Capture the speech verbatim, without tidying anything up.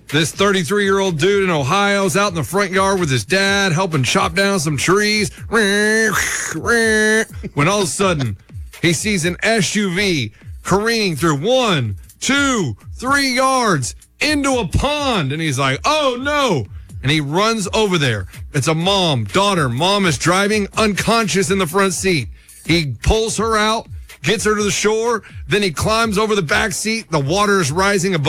This thirty-three-year-old dude in Ohio is out in the front yard with his dad helping chop down some trees. When all of a sudden, he sees an S U V careening through one, two, three yards into a pond. And he's like, oh, no. And he runs over there. It's a mom, daughter. Mom is driving unconscious in the front seat. He pulls her out, gets her to the shore. Then he climbs over the back seat. The water is rising above.